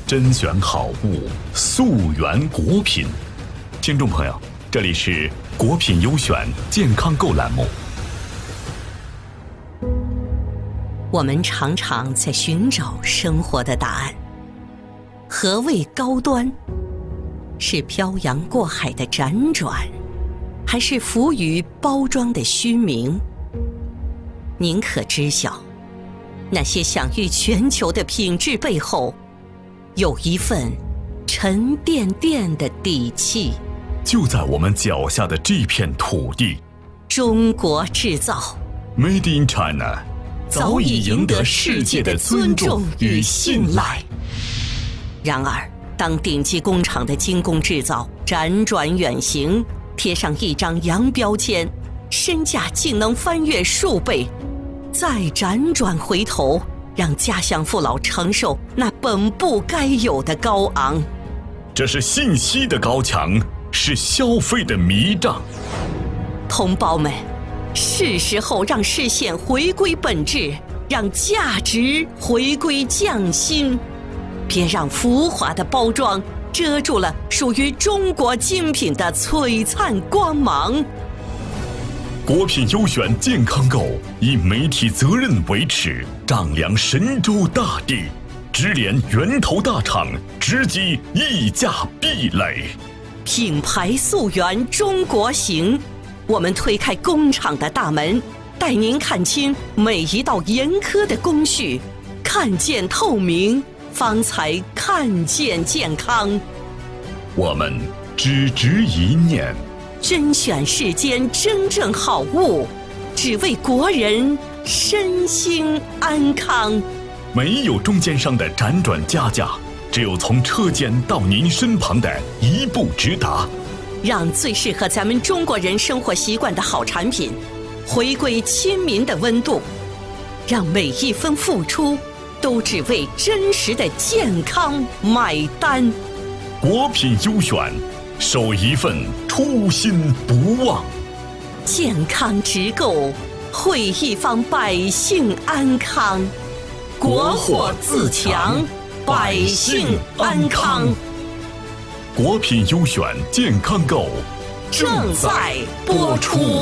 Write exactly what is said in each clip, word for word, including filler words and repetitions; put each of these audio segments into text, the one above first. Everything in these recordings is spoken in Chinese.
甄选好物，溯源国品。听众朋友，这里是国品优选健康购栏目。 我们常常在寻找生活的答案。何谓高端？是漂洋过海的辗转，还是浮于包装的虚名？您可知晓，那些享誉全球的品质背后，有一份沉甸甸的底气。 就在我们脚下的这片土地， 中国制造 Made in China 早已赢得世界的尊重与信赖。 然而，当顶级工厂的精工制造辗转远行，贴上一张洋标签，身价竟能翻越数倍，再辗转回头，让家乡父老承受那本不该有的高昂。 这是信息的高墙，是消费的迷障。 同胞们，是时候让视线回归本质，让价值回归匠心，别让浮华的包装遮住了属于中国精品的璀璨光芒。 国品优选健康购以媒体责任为耻，丈量神州大地，直连源头大厂，直击溢价壁垒。 品牌溯源中国行，我们推开工厂的大门，带您看清每一道严苛的工序，看见透明，方才看见健康。 我们只执一念， 甄选世间真正好物，只为国人身心安康。 没有中间商的辗转加价，只有从车间到您身旁的一步直达。 让最适合咱们中国人生活习惯的好产品回归亲民的温度，让每一分付出都只为真实的健康买单。 国品优选，守一份初心不忘。 健康直购，惠一方百姓安康。国货自强，百姓安康。 国品优选健康购正在播出。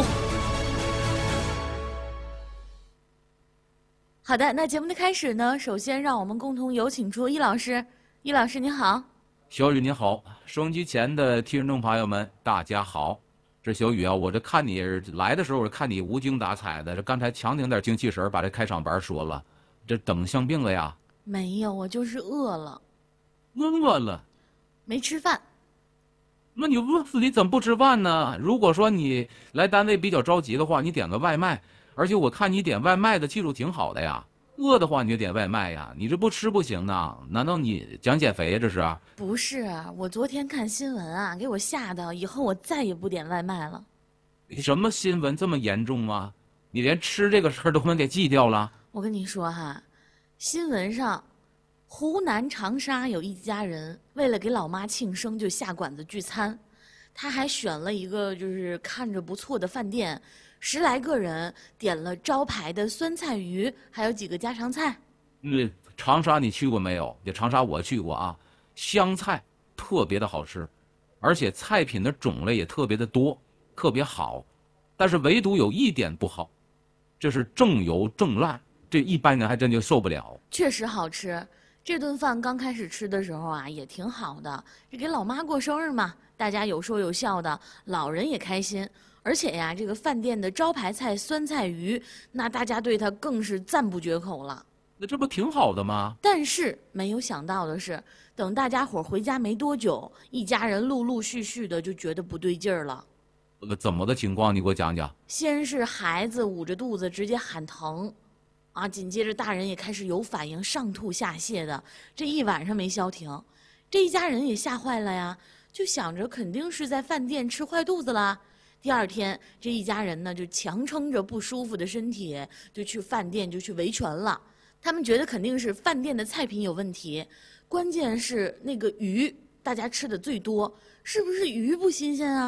好的，那节目的开始呢，首先让我们共同有请出易老师。易老师您好。 小雨您好，收音机前的听众朋友们大家好。这小雨啊，我这看你来的时候，我看你无精打采的，这刚才强顶点精气神把这开场白说了，这等相病了呀？ 没有，我就是饿了。 饿了？ 没吃饭。 那你饿死你怎么不吃饭呢？如果说你来单位比较着急的话，你点个外卖，而且我看你点外卖的技术挺好的呀。饿的话你就点外卖呀，你这不吃不行呢？难道你想减肥呀？这是？ 不是，我昨天看新闻啊，给我吓的，以后我再也不点外卖了。 什么新闻这么严重啊？你连吃这个事儿都能给记掉了？ 我跟你说哈，新闻上湖南长沙有一家人为了给老妈庆生就下馆子聚餐，他还选了一个就是看着不错的饭店，十来个人点了招牌的酸菜鱼，还有几个家常菜。 嗯，长沙你去过没有？这长沙我去过啊，湘菜特别的好吃，而且菜品的种类也特别的多，特别好。但是唯独有一点不好，这是正油正辣，这一般人还真就受不了。 确实好吃，这顿饭刚开始吃的时候啊，也挺好的。这给老妈过生日嘛，大家有说有笑的，老人也开心。而且呀，这个饭店的招牌菜酸菜鱼，那大家对它更是赞不绝口了。 那这不挺好的吗？ 但是没有想到的是，等大家伙回家没多久，一家人陆陆续续的就觉得不对劲儿了。 呃，怎么的情况？你给我讲讲。 先是孩子捂着肚子直接喊疼，啊，紧接着大人也开始有反应，上吐下泻的，这一晚上没消停。这一家人也吓坏了呀，就想着肯定是在饭店吃坏肚子了。第二天，这一家人呢就强撑着不舒服的身体，就去饭店就去维权了。他们觉得肯定是饭店的菜品有问题，关键是那个鱼大家吃的最多，是不是鱼不新鲜啊？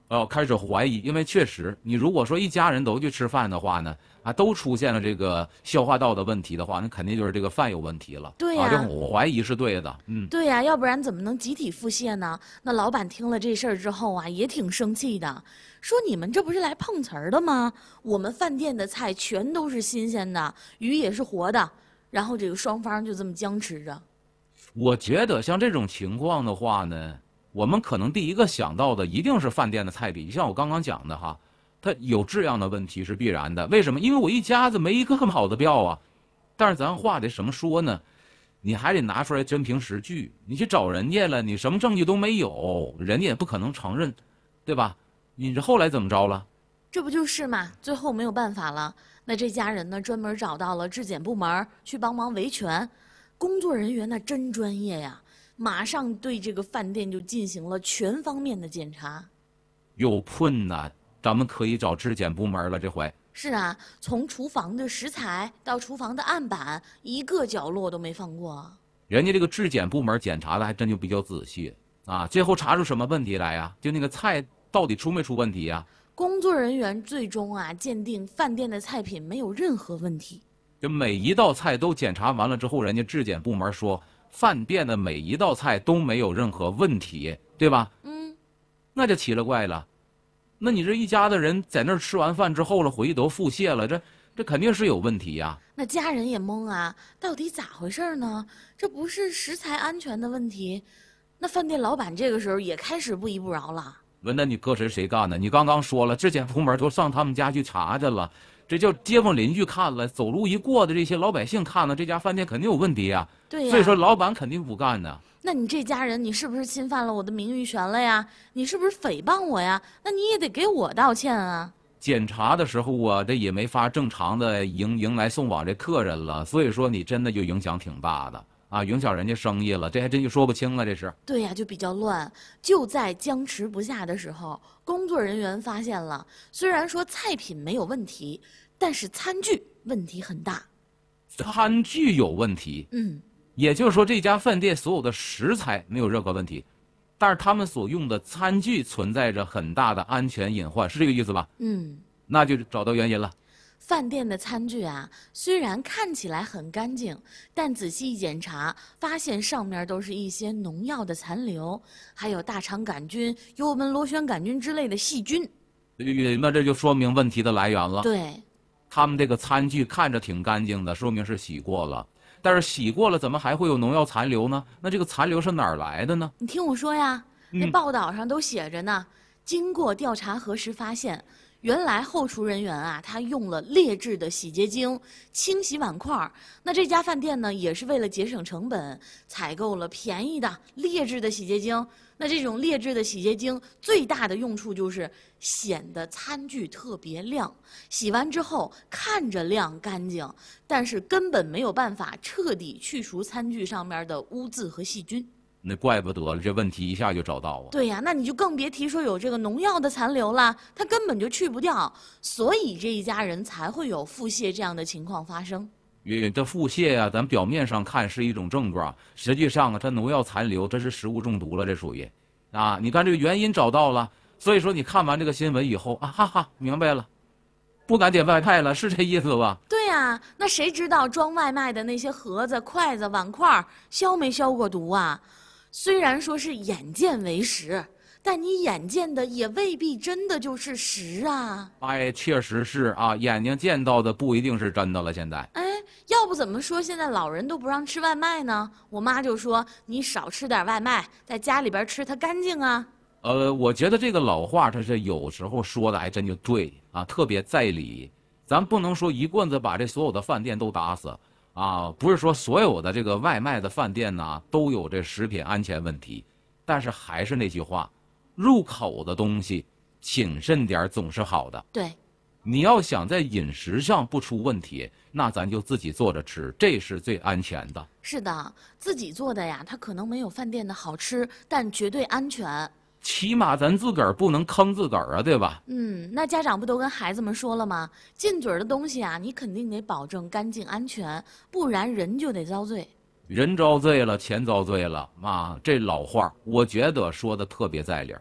呃，开始怀疑，因为确实，你如果说一家人都去吃饭的话呢，啊，都出现了这个消化道的问题的话，那肯定就是这个饭有问题了。 对呀、 啊，这我怀疑是对的。嗯， 对呀、要不然怎么能集体腹泻呢？那老板听了这事儿之后啊，也挺生气的，说你们这不是来碰瓷儿的吗？我们饭店的菜全都是新鲜的，鱼也是活的。然后这个双方就这么僵持着。 我觉得像这种情况的话呢，我们可能第一个想到的一定是饭店的菜品，像我刚刚讲的哈，它有质量的问题是必然的。为什么？因为我一家子没一个跑得掉啊。但是咱话得什么说呢？你还得拿出来真凭实据。你去找人家了，你什么证据都没有，人家也不可能承认，对吧？你这后来怎么着了？ 这不就是嘛？最后没有办法了，那这家人呢，专门找到了质检部门去帮忙维权。工作人员那真专业呀，马上对这个饭店就进行了全方面的检查。 有困难，咱们可以找质检部门了。这回是啊，从厨房的食材到厨房的案板，一个角落都没放过。 人家这个质检部门检查的还真就比较仔细啊。最后查出什么问题来呀？就那个菜到底出没出问题呀？ 工作人员最终啊鉴定饭店的菜品没有任何问题。 就每一道菜都检查完了之后，人家质检部门说饭店的每一道菜都没有任何问题，对吧？ 嗯， 那就奇了怪了。那你这一家的人在那儿吃完饭之后了，回去都腹泻了，这这肯定是有问题呀。 那家人也懵啊，到底咋回事呢？这不是食材安全的问题？那饭店老板这个时候也开始不依不饶了。 问那你搁谁谁干的？你刚刚说了，质检部门都上他们家去查去了，这叫街坊邻居看了，走路一过的这些老百姓看了，这家饭店肯定有问题呀。 对呀。 所以说老板肯定不干呢。 那你这家人，你是不是侵犯了我的名誉权了呀？你是不是诽谤我呀？那你也得给我道歉啊！ 检查的时候啊，这也没法正常的迎迎来送往这客人了，所以说你真的就影响挺大的啊，影响人家生意了，这还真就说不清了，这是。 对呀，就比较乱。就在僵持不下的时候，工作人员发现了，虽然说菜品没有问题，但是餐具问题很大。 餐具有问题？ 嗯。 也就是说，这家饭店所有的食材没有任何问题，但是他们所用的餐具存在着很大的安全隐患，是这个意思吧？ 嗯， 那就找到原因了。 饭店的餐具啊，虽然看起来很干净，但仔细一检查，发现上面都是一些农药的残留，还有大肠杆菌、幽门螺旋杆菌之类的细菌。 那这就说明问题的来源了。 对， 他们这个餐具看着挺干净的，说明是洗过了。但是洗过了，怎么还会有农药残留呢？那这个残留是哪儿来的呢？ 你听我说呀，那嗯、 报道上都写着呢。经过调查核实发现，原来后厨人员啊，他用了劣质的洗洁精清洗碗筷。那这家饭店呢，也是为了节省成本，采购了便宜的劣质的洗洁精。那这种劣质的洗洁精最大的用处就是显得餐具特别亮，洗完之后看着亮干净，但是根本没有办法彻底去除餐具上面的污渍和细菌。 那怪不得了，这问题一下就找到了。 对呀，那你就更别提说有这个农药的残留了，它根本就去不掉，所以这一家人才会有腹泻这样的情况发生。 这腹泻呀、啊，咱表面上看是一种症状，实际上啊，它农药残留，这是食物中毒了，这属于啊。你看这个原因找到了，所以说你看完这个新闻以后啊，哈哈，明白了，不敢点外卖了，是这意思吧？ 对呀，那谁知道装外卖的那些盒子、筷子、碗筷消没消过毒啊？虽然说是眼见为实，但你眼见的也未必真的就是实啊。 哎，确实是啊，眼睛见到的不一定是真的了。现在， 哎，要不怎么说现在老人都不让吃外卖呢？我妈就说你少吃点外卖，在家里边吃它干净啊。 呃，我觉得这个老话，它是有时候说的还真就对啊，特别在理。咱不能说一棍子把这所有的饭店都打死。啊，不是说所有的这个外卖的饭店呢都有这食品安全问题，但是还是那句话，入口的东西谨慎点总是好的。 对， 你要想在饮食上不出问题，那咱就自己做着吃，这是最安全的。 是的，自己做的呀，它可能没有饭店的好吃，但绝对安全。 起码咱自个儿不能坑自个儿啊，对吧？ 嗯，那家长不都跟孩子们说了吗？进嘴的东西啊，你肯定得保证干净安全，不然人就得遭罪。 人遭罪了，钱遭罪了啊！这老话，我觉得说的特别在理儿。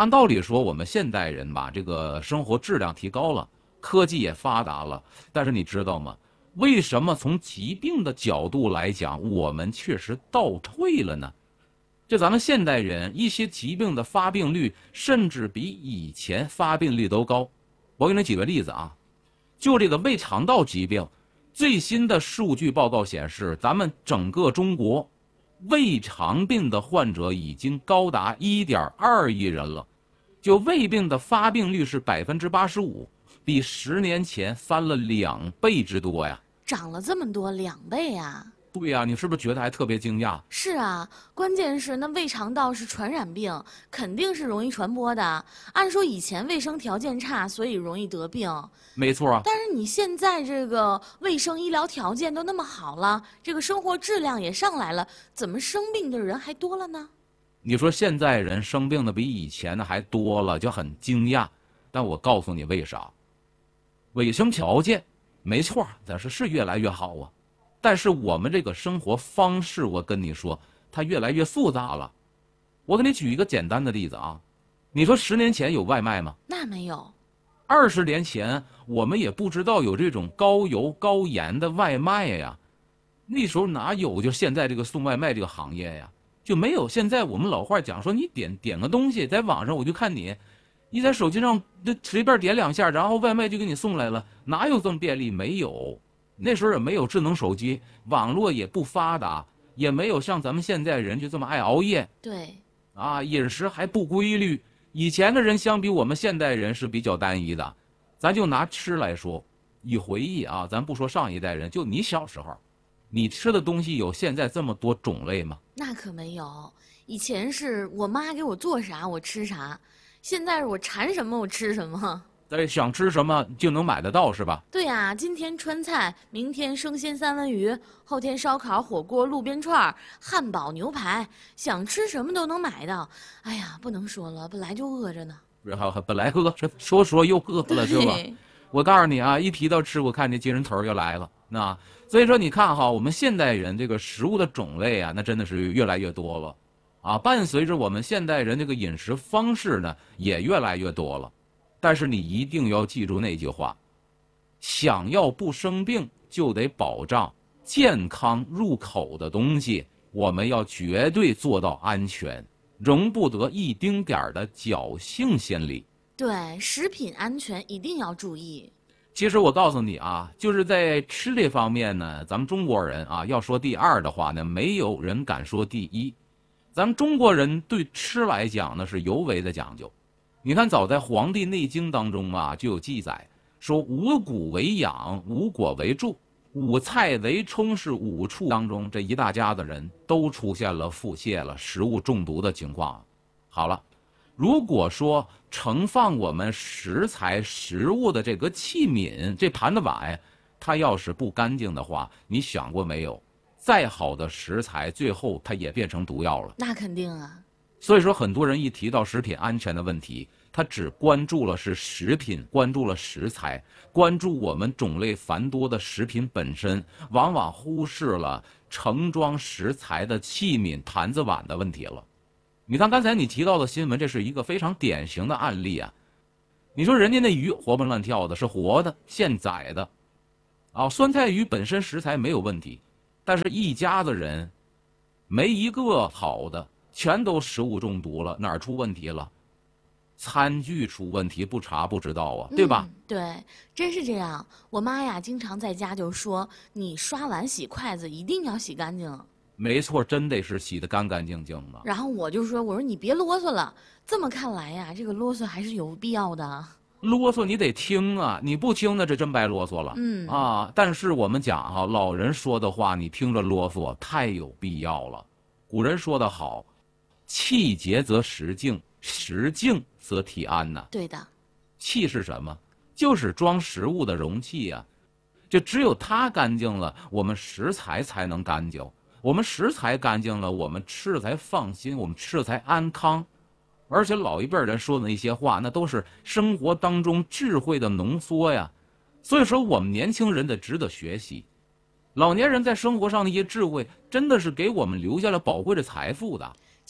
按道理说，我们现代人吧，这个生活质量提高了，科技也发达了，但是你知道吗？为什么从疾病的角度来讲，我们确实倒退了呢？就咱们现代人一些疾病的发病率，甚至比以前发病率都高。我给你举个例子啊，就这个胃肠道疾病，最新的数据报告显示，咱们整个中国胃肠病的患者已经高达 一点二亿人了，就胃病的发病率是 百分之八十五， 比十年前翻了两倍之多呀。 涨了这么多，两倍呀！ 对呀，你是不是觉得还特别惊讶？ 是啊，关键是那胃肠道是传染病，肯定是容易传播的。按说以前卫生条件差，所以容易得病。 没错啊。 但是你现在这个卫生医疗条件都那么好了，这个生活质量也上来了，怎么生病的人还多了呢？ 你说现在人生病的比以前的还多了，就很惊讶。但我告诉你为啥？卫生条件没错，但是是越来越好啊。但是我们这个生活方式，我跟你说，它越来越复杂了。我给你举一个简单的例子啊，你说十年前有外卖吗？ 那没有。 二十年前我们也不知道有这种高油高盐的外卖呀，那时候哪有就现在这个送外卖这个行业呀，就没有现在我们老话讲说，你点点个东西，在网上我就看你，你在手机上就随便点两下，然后外卖就给你送来了，哪有这么便利？没有。那时候也没有智能手机，网络也不发达，也没有像咱们现在人就这么爱熬夜。 对， 啊，饮食还不规律。以前的人相比我们现代人是比较单一的。咱就拿吃来说，一回忆啊，咱不说上一代人，就你小时候，你吃的东西有现在这么多种类吗？ 那可没有。以前是我妈给我做啥我吃啥，现在是我馋什么我吃什么。 对，想吃什么就能买得到，是吧？ 对呀、啊，今天川菜，明天生鲜三文鱼，后天烧烤、火锅、路边串、汉堡、牛排，想吃什么都能买到。哎呀，不能说了，本来就饿着呢。 本来饿，说说又饿了，是吧？我告诉你啊，一提到吃，我看这精神头就来了。那所以说，你看哈，我们现代人这个食物的种类啊，那真的是越来越多了啊。伴随着我们现代人这个饮食方式呢，也越来越多了。但是你一定要记住那句话，想要不生病，就得保障健康入口的东西，我们要绝对做到安全，容不得一丁点儿的侥幸心理。 对，食品安全一定要注意。 其实我告诉你啊，就是在吃这方面呢，咱们中国人啊，要说第二的话呢，没有人敢说第一。咱们中国人对吃来讲呢，是尤为的讲究。你看，早在《黄帝内经》当中啊，就有记载说：“五谷为养，五果为助，五菜为充。”是五畜当中这一大家子人都出现了腹泻了、食物中毒的情况。好了，如果说盛放我们食材食物的这个器皿，这盘子碗，它要是不干净的话，你想过没有？再好的食材，最后它也变成毒药了。 那肯定啊。 所以说，很多人一提到食品安全的问题，他只关注了是食品，关注了食材，关注我们种类繁多的食品本身，往往忽视了盛装食材的器皿、坛子、碗的问题了。你看刚才你提到的新闻，这是一个非常典型的案例啊。你说人家那鱼活蹦乱跳的，是活的、现宰的，啊，酸菜鱼本身食材没有问题，但是一家子人没一个好的。全都食物中毒了，哪儿出问题了？餐具出问题，不查不知道啊，对吧？ 嗯、对，真是这样。我妈呀，经常在家就说：“你刷碗洗筷子一定要洗干净。” 没错，真得是洗得干干净净的。 然后我就说：“我说你别啰嗦了。”这么看来呀，这个啰嗦还是有必要的。 啰嗦你得听啊，你不听那这真白啰嗦了。 嗯啊，但是我们讲哈、啊，老人说的话，你听着啰嗦，太有必要了。古人说得好。气节则食静，食静则体安呐。 对的， 气是什么？就是装食物的容器呀、啊。就只有它干净了，我们食材才能干净。我们食材干净了，我们吃了才放心，我们吃了才安康。而且老一辈人说的那些话，那都是生活当中智慧的浓缩呀。所以说，我们年轻人得值得学习。老年人在生活上的一些智慧，真的是给我们留下了宝贵的财富的。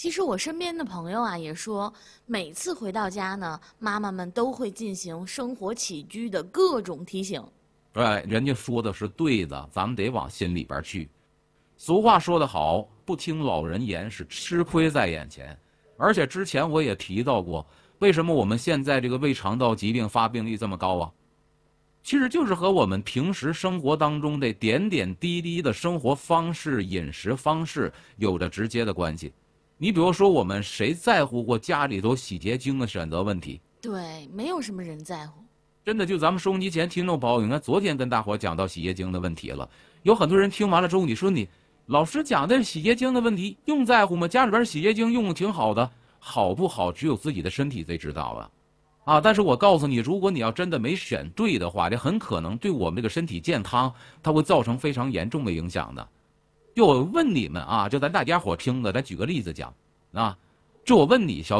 其实我身边的朋友啊也说，每次回到家呢，妈妈们都会进行生活起居的各种提醒。 哎，人家说的是对的，咱们得往心里边去。俗话说得好，不听老人言是吃亏在眼前。而且之前我也提到过，为什么我们现在这个胃肠道疾病发病率这么高啊？其实就是和我们平时生活当中的点点滴滴的生活方式、饮食方式有着直接的关系。你比如说，我们谁在乎过家里头洗洁精的选择问题？ 对，没有什么人在乎。 真的，就咱们收音机前听众朋友，你看昨天跟大伙讲到洗洁精的问题了，有很多人听完了之后，你说你老师讲的洗洁精的问题用在乎吗？家里边洗洁精用的挺好的，好不好只有自己的身体最知道啊。啊！但是我告诉你，如果你要真的没选对的话，这很可能对我们这个身体健康，它会造成非常严重的影响的。就我问你们啊，就咱大家伙听的，咱举个例子讲啊，就我问你，小